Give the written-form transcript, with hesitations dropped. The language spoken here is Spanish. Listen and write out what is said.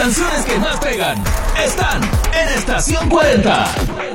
canciones que más pegan están en Estación 40.